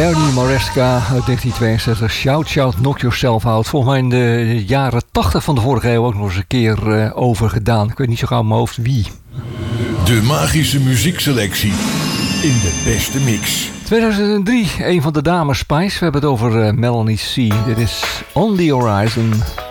Bernie Maresca uit 1962. Shout, shout, knock yourself out. Volgens mij in de jaren 80 van de vorige eeuw ook nog eens een keer over gedaan. Ik weet niet zo gauw in mijn hoofd wie. De magische muziekselectie in de beste mix. 2003, een van de dames Spice. We hebben het over Melanie C. Dit is On The Horizon.